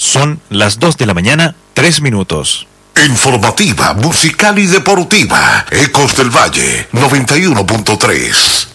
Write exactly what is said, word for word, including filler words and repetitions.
Son las dos de la mañana, tres minutos. Informativa, musical y deportiva. Ecos del Valle, noventa y uno punto tres.